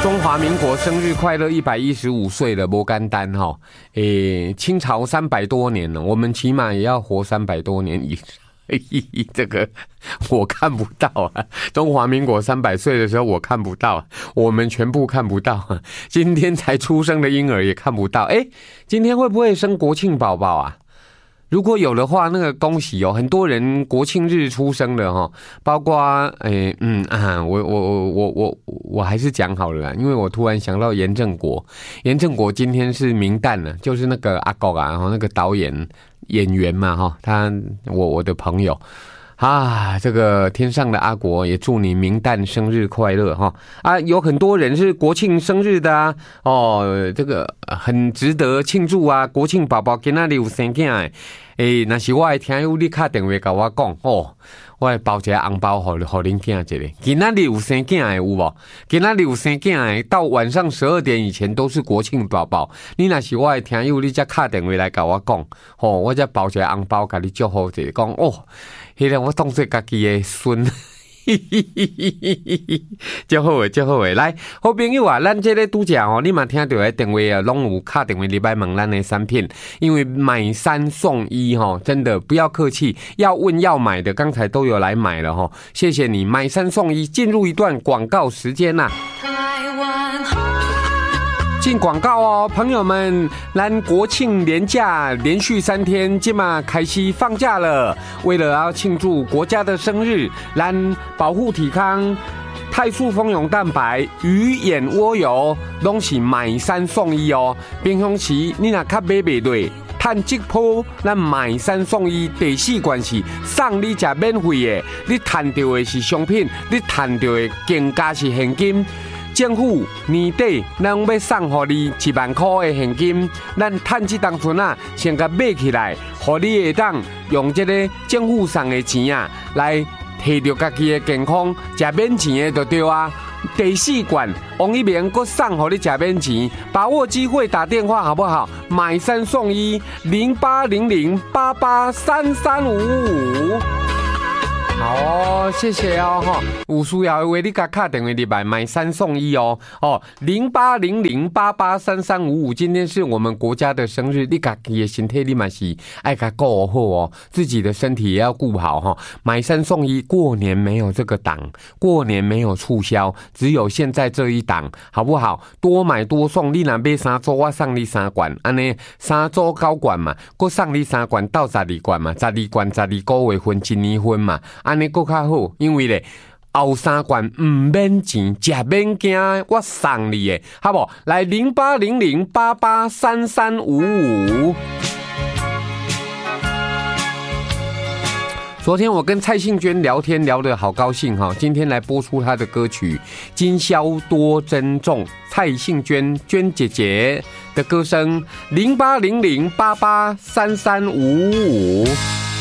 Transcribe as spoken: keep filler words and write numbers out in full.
中华民国生日快乐，一百一十五岁了，不简单哈。诶，清朝三百多年了，我们起码也要活三百多年以上。这个我看不到啊！中华民国三百岁的时候我看不到，我们全部看不到。今天才出生的婴儿也看不到。哎，今天会不会生国庆宝宝啊？如果有的话，那个恭喜哦！很多人国庆日出生的哈，包括诶嗯啊，我我我我我我还是讲好了啦，因为我突然想到严正国，严正国今天是明旦了，就是那个阿狗啊，那个导演演员嘛哈，他我我的朋友。啊，这个天上的阿国也祝你明旦生日快乐哈！啊，有很多人是国庆生日的啊，哦，这个很值得庆祝啊！国庆宝宝今仔日有生囝诶，诶，若是我的听友你打电话跟我讲哦，我会包一个红包给给恁囝一个。今仔日有生囝诶有无？今仔日有生囝诶，到晚上十二点以前都是国庆宝宝。你若是我的听友，你才打电话来跟我讲，哦，我才包一个红包给你祝福一下，讲哦。迄个我当作家己的孙，真好诶，真好诶！来，好朋友啊，咱这个拄则哦，你嘛听到的电话啊，拢有打电话入来问咱的产品，因为买三送一哈，真的不要客气，要问要买的，刚才都有来买了哈，谢谢你，买三送一，进入一段广告时间呐、啊。进广告哦，朋友们，咱国庆连假连续三天，今嘛开始放假了。为了要庆祝国家的生日，咱保护体康、泰素蜂蛹蛋白、鱼眼蜗油，拢是买三送一哦。平常时你若较买袂对。趁这波，咱买三送一，第四关是送你食免费的，你赚到的是商品，你赚到的更加是现金。政府年底咱要送予你一万块的现金，咱趁这当阵啊，先甲买起来，予你会当用这个政府送的钱啊，来提着家己的健康，食免钱的就对啊。第四关，王一鸣阁送予你食免钱，把握机会打电话好不好？买三送一，零八零零八八三三五五。好哦，谢谢哦哈！有需要的话，你甲打电话入来买三送一哦哦，零八零零八八三三五五。今天是我们国家的生日，你家己的身体你嘛是爱甲顾好哦，自己的身体也要顾好哈、哦。买三送一，过年没有这个档，过年没有促销，只有现在这一档，好不好？多买多送，你若买三组，我送你三罐，安尼三组九罐嘛，搁送你三罐到十二罐嘛，十二罐十二个月份，一年份嘛。安尼更较好，因为咧后三罐唔免钱，食免惊，我送你的，好不好？来零八零零八八三三五五。昨天我跟蔡幸娟聊天聊得好高兴哈，今天来播出她的歌曲《今宵多珍重》，蔡幸娟娟姐姐的歌声，零八零零八八三三五五。